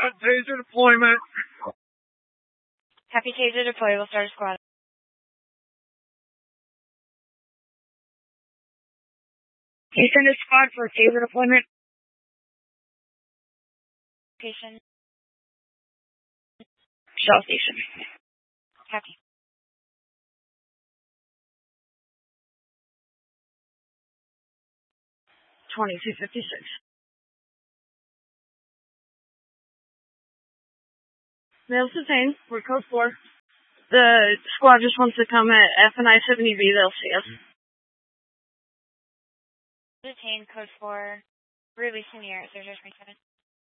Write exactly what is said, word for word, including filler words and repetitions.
Got taser deployment. Happy taser deploy. We'll start a squad. Can you send a squad for taser deployment? Location. Shell station. Copy. twenty-two fifty-six. Mail sustained. We're code four. The squad just wants to come at F and I seventy B. They'll see us. Detained code four. Releasing the air at zero zero twenty-seven.